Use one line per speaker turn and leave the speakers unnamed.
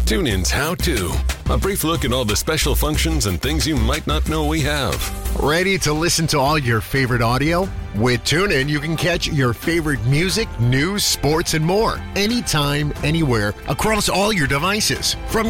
TuneIn's How To. A brief look at all the special functions and things you might not know we have.
Ready to listen to all your favorite audio? With TuneIn, you can catch your favorite music, news, sports, and more anytime, anywhere, across all your devices. From